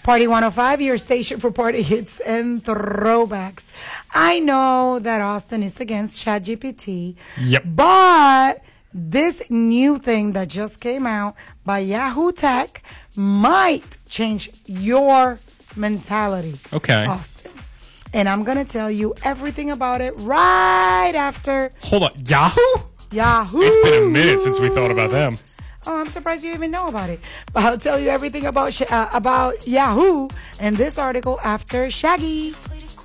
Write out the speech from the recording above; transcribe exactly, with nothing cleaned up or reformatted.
Party one oh five, your station for party hits and throwbacks. I know that Austin is against ChatGPT. Yep. But this new thing that just came out by Yahoo Tech might change your mentality. Okay. Austin. And I'm going to tell you everything about it right after. Hold on. Yahoo? Yahoo. It's been a minute since we thought about them. Oh, I'm surprised you even know about it. But I'll tell you everything about uh, about Yahoo and this article after Shaggy.